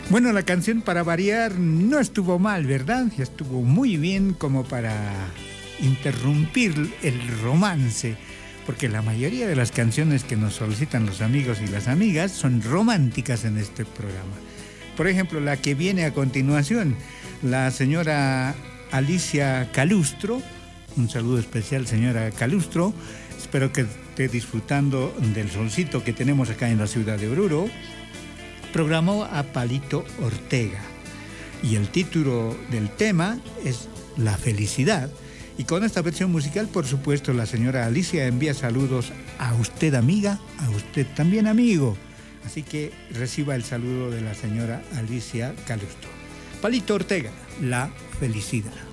Bueno, la canción para variar no estuvo mal, ¿verdad? Estuvo muy bien como para interrumpir el romance, porque la mayoría de las canciones que nos solicitan los amigos y las amigas son románticas en este programa. Por ejemplo, la que viene a continuación, la señora Alicia Calustro. Un saludo especial, señora Calustro. Espero que esté disfrutando del solcito que tenemos acá en la ciudad de Oruro. Programó a Palito Ortega y el título del tema es La Felicidad. Y con esta versión musical, por supuesto, la señora Alicia envía saludos a usted, amiga, a usted también, amigo. Así que reciba el saludo de la señora Alicia Calustro. Palito Ortega, La Felicidad.